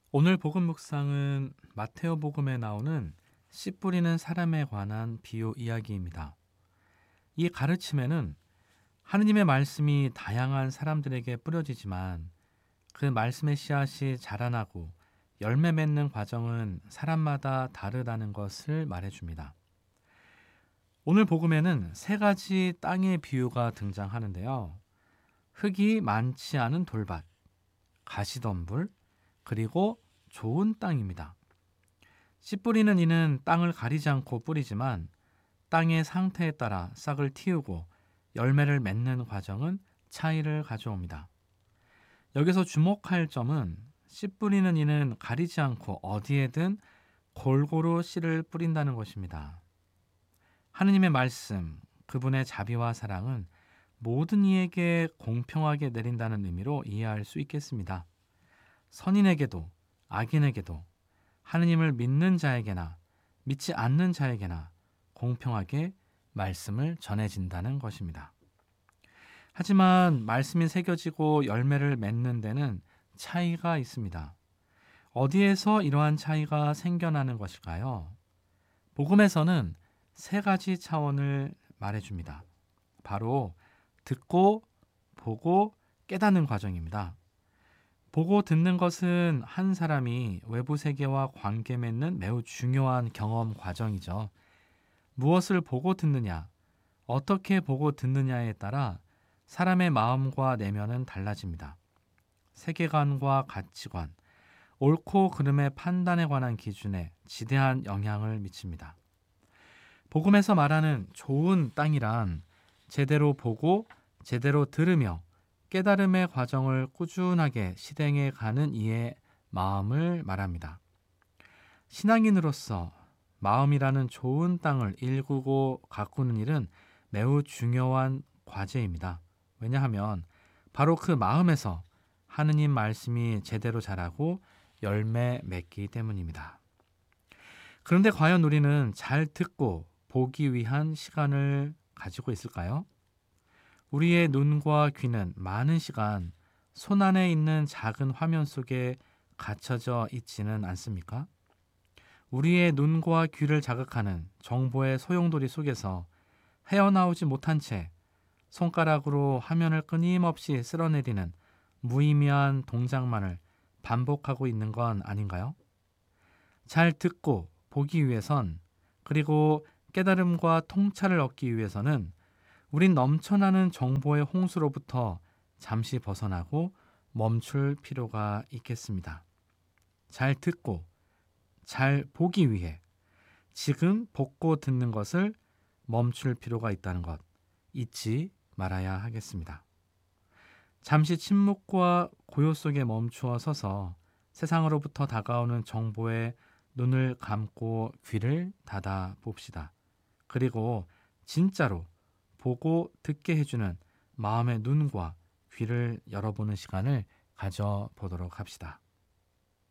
오늘 복음 묵상은 마테오 복음에 나오는 씨 뿌리는 사람에 관한 비유 이야기입니다. 이 가르침에는 하느님의 말씀이 다양한 사람들에게 뿌려지지만 그 말씀의 씨앗이 자라나고 열매 맺는 과정은 사람마다 다르다는 것을 말해줍니다. 오늘 복음에는 세 가지 땅의 비유가 등장하는데요. 흙이 많지 않은 돌밭, 가시덤불, 그리고 좋은 땅입니다. 씨 뿌리는 이는 땅을 가리지 않고 뿌리지만 땅의 상태에 따라 싹을 틔우고 열매를 맺는 과정은 차이를 가져옵니다. 여기서 주목할 점은 씨 뿌리는 이는 가리지 않고 어디에든 골고루 씨를 뿌린다는 것입니다. 하느님의 말씀, 그분의 자비와 사랑은 모든 이에게 공평하게 내린다는 의미로 이해할 수 있겠습니다. 선인에게도 악인에게도 하느님을 믿는 자에게나 믿지 않는 자에게나 공평하게 말씀을 전해진다는 것입니다. 하지만 말씀이 새겨지고 열매를 맺는 데는 차이가 있습니다. 어디에서 이러한 차이가 생겨나는 것일까요? 복음에서는 세 가지 차원을 말해줍니다. 바로 듣고, 보고, 깨닫는 과정입니다. 보고 듣는 것은 한 사람이 외부 세계와 관계 맺는 매우 중요한 경험 과정이죠. 무엇을 보고 듣느냐, 어떻게 보고 듣느냐에 따라 사람의 마음과 내면은 달라집니다. 세계관과 가치관, 옳고 그름의 판단에 관한 기준에 지대한 영향을 미칩니다. 복음에서 말하는 좋은 땅이란 제대로 보고 제대로 들으며 깨달음의 과정을 꾸준하게 실행해 가는 이의 마음을 말합니다. 신앙인으로서 마음이라는 좋은 땅을 일구고 가꾸는 일은 매우 중요한 과제입니다. 왜냐하면 바로 그 마음에서 하느님 말씀이 제대로 자라고 열매 맺기 때문입니다. 그런데 과연 우리는 잘 듣고 보기 위한 시간을 가지고 있을까요? 우리의 눈과 귀는 많은 시간 손 안에 있는 작은 화면 속에 갇혀져 있지는 않습니까? 우리의 눈과 귀를 자극하는 정보의 소용돌이 속에서 헤어나오지 못한 채 손가락으로 화면을 끊임없이 쓸어내리는 무의미한 동작만을 반복하고 있는 건 아닌가요? 잘 듣고 보기 위해선, 그리고 깨달음과 통찰을 얻기 위해서는 우린 넘쳐나는 정보의 홍수로부터 잠시 벗어나고 멈출 필요가 있겠습니다. 잘 듣고 잘 보기 위해 지금 보고 듣는 것을 멈출 필요가 있다는 것 잊지 말아야 하겠습니다. 잠시 침묵과 고요 속에 멈추어 서서 세상으로부터 다가오는 정보에 눈을 감고 귀를 닫아 봅시다. 그리고 진짜로 보고 듣게 해주는 마음의 눈과 귀를 열어보는 시간을 가져보도록 합시다.